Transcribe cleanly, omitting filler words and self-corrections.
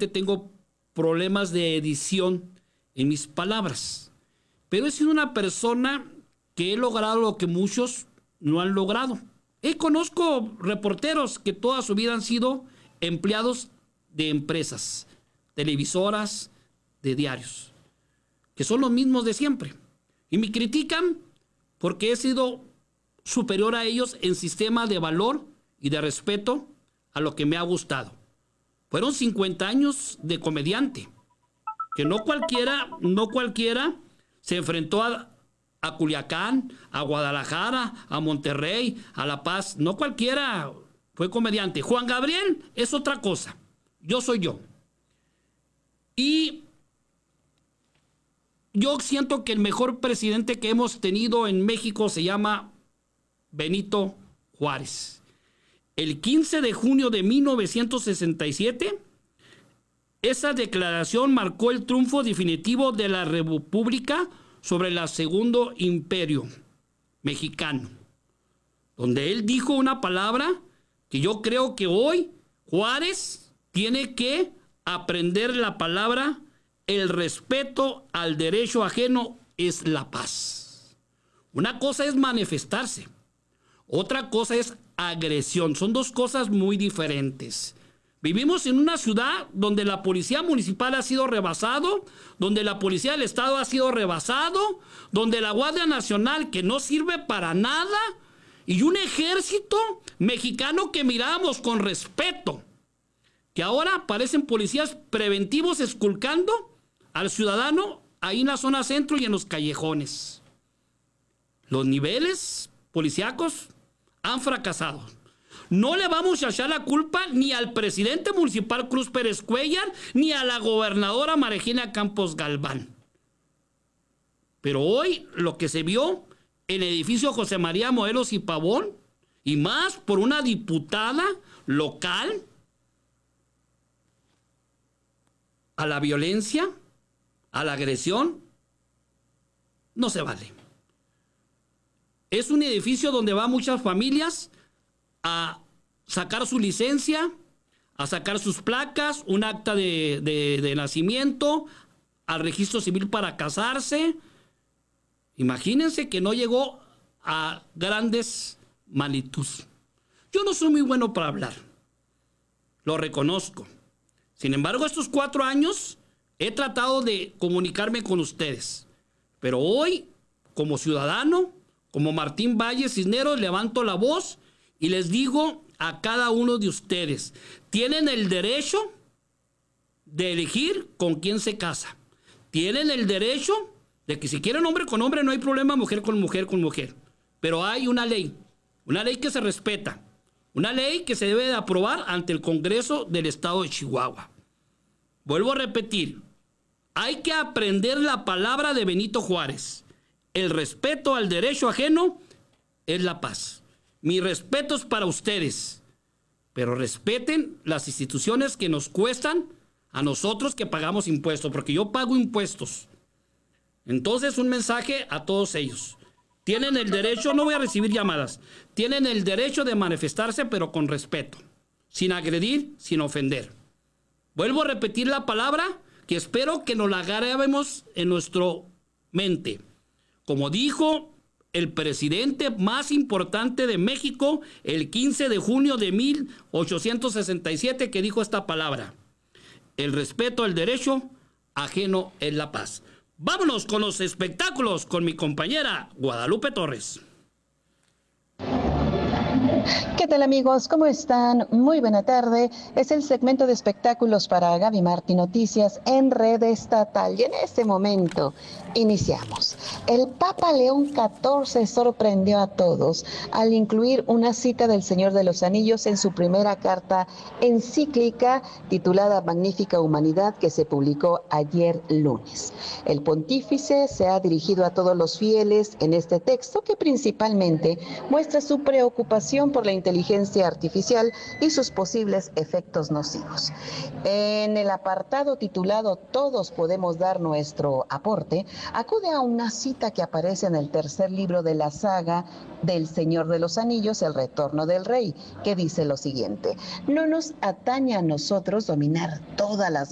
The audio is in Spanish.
repente tengo problemas de edición en mis palabras. Pero he sido una persona que he logrado lo que muchos no han logrado. Conozco reporteros que toda su vida han sido empleados de empresas, televisoras, de diarios, que son los mismos de siempre. Y me critican porque he sido superior a ellos en sistema de valor y de respeto a lo que me ha gustado. Fueron 50 años de comediante, que no cualquiera se enfrentó a Culiacán, a Guadalajara, a Monterrey, a La Paz. No cualquiera fue comediante. Juan Gabriel es otra cosa. Yo soy yo. Y yo siento que el mejor presidente que hemos tenido en México se llama Benito Juárez. El 15 de junio de 1967, esa declaración marcó el triunfo definitivo de la República sobre el Segundo Imperio Mexicano, donde él dijo una palabra que yo creo que hoy Juárez tiene que aprender la palabra: el respeto al derecho ajeno es la paz. Una cosa es manifestarse, otra cosa es agresión. Son dos cosas muy diferentes. Vivimos en una ciudad donde la policía municipal ha sido rebasado, donde la policía del estado ha sido rebasado, donde la Guardia Nacional, que no sirve para nada, y un ejército mexicano que mirábamos con respeto, que ahora parecen policías preventivos esculcando al ciudadano ahí en la zona centro y en los callejones. Los niveles policíacos han fracasado. No le vamos a echar la culpa ni al presidente municipal Cruz Pérez Cuellar, ni a la gobernadora María Campos Galván. Pero hoy lo que se vio en el edificio José María Morelos y Pavón, y más por una diputada local, a la violencia, a la agresión, no se vale. Es un edificio donde van muchas familias a sacar su licencia, a sacar sus placas, un acta de nacimiento, al registro civil para casarse. Imagínense que no llegó a grandes magnitudes. Yo no soy muy bueno para hablar, lo reconozco. Sin embargo, estos 4 años he tratado de comunicarme con ustedes. Pero hoy, como ciudadano, como Martín Valle Cisneros, levanto la voz y les digo a cada uno de ustedes: tienen el derecho de elegir con quién se casa. Tienen el derecho de que si quieren hombre con hombre no hay problema, mujer con mujer con mujer. Pero hay una ley que se respeta, una ley que se debe de aprobar ante el Congreso del Estado de Chihuahua. Vuelvo a repetir, hay que aprender la palabra de Benito Juárez: el respeto al derecho ajeno es la paz. Mi respeto es para ustedes, pero respeten las instituciones que nos cuestan a nosotros que pagamos impuestos, porque yo pago impuestos. Entonces, un mensaje a todos ellos: tienen el derecho, no voy a recibir llamadas, tienen el derecho de manifestarse, pero con respeto, sin agredir, sin ofender. Vuelvo a repetir la palabra que espero que nos la grabemos en nuestra mente. Como dijo el presidente más importante de México el 15 de junio de 1867, que dijo esta palabra: el respeto al derecho ajeno es la paz. Vámonos con los espectáculos con mi compañera Guadalupe Torres. ¿Qué tal, amigos? ¿Cómo están? Muy buena tarde. Es el segmento de espectáculos para Gaby Martí Noticias en Red Estatal. Y en este momento iniciamos. El Papa León XIV sorprendió a todos al incluir una cita del Señor de los Anillos en su primera carta encíclica titulada Magnífica Humanidad, que se publicó ayer lunes. El pontífice se ha dirigido a todos los fieles en este texto, que principalmente muestra su preocupación por la inteligencia artificial y sus posibles efectos nocivos. En el apartado titulado Todos podemos dar nuestro aporte, acude a una cita que aparece en el tercer libro de la saga del Señor de los Anillos, El Retorno del Rey, que dice lo siguiente: no nos atañe a nosotros dominar todas las